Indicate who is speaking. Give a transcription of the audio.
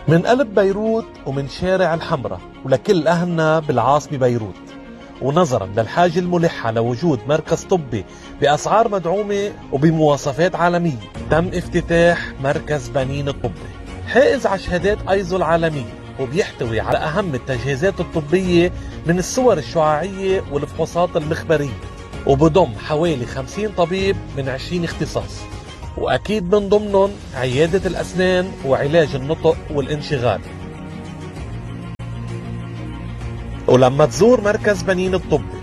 Speaker 1: من قلب بيروت ومن شارع الحمراء ولكل أهلنا بالعاصمة بيروت، ونظرا للحاجة الملحة لوجود مركز طبي بأسعار مدعومة وبمواصفات عالمية، تم افتتاح مركز بنين الطبي حائز على شهادات ايزو العالمية، وبيحتوي على أهم التجهيزات الطبية من الصور الشعاعية والفحوصات المخبرية، وبضم حوالي 50 طبيب من 20 اختصاص، وأكيد من ضمنهم عيادة الأسنان وعلاج النطق والانشغال. ولما تزور مركز بنين الطبي